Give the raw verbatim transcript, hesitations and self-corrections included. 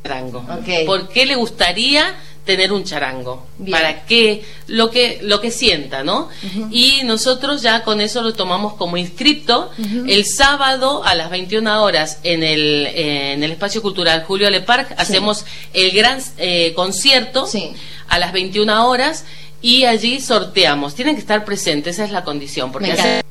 charango. Okay. ¿Por qué le gustaría tener un charango? Bien. Para que lo que lo que sienta, ¿no? Uh-huh. Y nosotros ya con eso lo tomamos como inscripto. Uh-huh. El sábado a las veintiuna horas en el en el espacio cultural Julio Ale Park, sí, hacemos el gran eh, concierto, sí, a las veintiuna horas, y allí sorteamos. Tienen que estar presentes, esa es la condición, porque